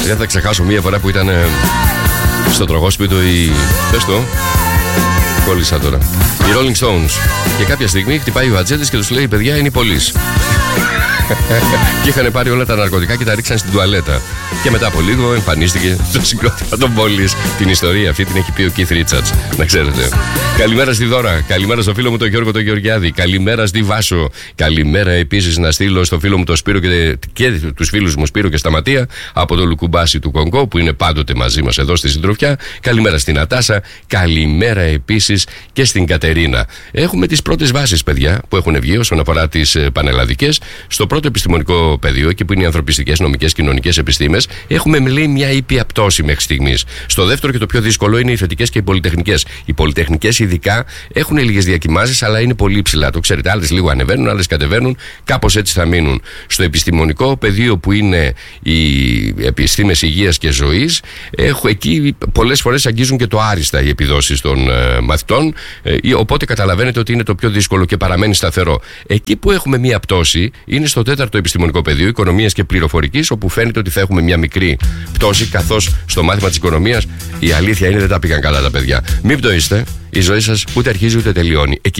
Δεν θα ξεχάσω μία φορά που ήταν στο τρογόσπιτο η. Πες το. Κόλλησα τώρα. Οι Rolling Stones. Και κάποια στιγμή χτυπάει ο ατζέντης και τους λέει: παιδιά, είναι η police. Και είχαν πάρει όλα τα ναρκωτικά και τα ρίξαν στην τουαλέτα. Και μετά από λίγο εμφανίστηκε στο συγκρότημα των Police. Την ιστορία αυτή την έχει πει ο Keith Richards, να ξέρετε. Καλημέρα στη Δώρα. Καλημέρα στο φίλο μου τον Γιώργο τον Γεωργιάδη. Καλημέρα στη Βάσο. Καλημέρα επίσης να στείλω στο φίλο μου τον Σπύρο και τους φίλους μου Σπύρο και Σταματία από το Λουκουμπάσι του Κονγκό που είναι πάντοτε μαζί μας εδώ στη συντροφιά. Καλημέρα στην Νατάσα. Καλημέρα επίσης και στην Κατερίνα. Έχουμε τις πρώτες βάσεις, παιδιά, που έχουν βγει όσον αφορά τις πανελλαδικές. Στο πρώτο επιστημονικό πεδίο, εκεί που είναι οι ανθρωπιστικές, νομικές, κοινωνικές επιστήμες, έχουμε λέει μια ήπια πτώση μέχρι στιγμής. Στο δεύτερο και το πιο δύσκολο είναι οι θετικές και οι πολυτεχνικές. Οι πολυτεχνικές ειδικά έχουν λίγες διακυμάνσεις, αλλά είναι πολύ ψηλά. Το ξέρετε, άλλες λίγο ανεβαίνουν, άλλες κατεβαίνουν, κάπως έτσι θα μείνουν. Στο επιστημονικό πεδίο που είναι οι επιστήμες υγείας και ζωής, εκεί πολλές φορές αγγίζουν και το άριστα οι επιδόσεις των μαθητών, οπότε καταλαβαίνετε ότι είναι το πιο δύσκολο και παραμένει σταθερό. Εκεί που έχουμε μια πτώση είναι στο τέταρτο επιστημονικό πεδίο, οικονομίας και πληροφορικής, όπου φαίνεται ότι θα έχουμε μια μικρή πτώση, καθώς στο μάθημα της οικονομίας η αλήθεια είναι δεν τα πήγαν καλά τα παιδιά. Μην πτωείστε, η ζωή σας ούτε αρχίζει ούτε τελειώνει.